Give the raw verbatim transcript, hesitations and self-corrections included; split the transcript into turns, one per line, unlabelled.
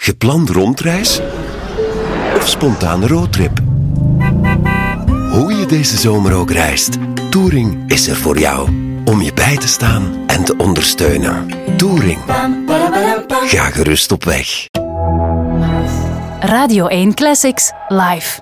Gepland rondreis of spontane roadtrip? Hoe je deze zomer ook reist, Touring is er voor jou. Om je bij te staan en te ondersteunen. Touring. Ga gerust op weg.
Radio één Classics live.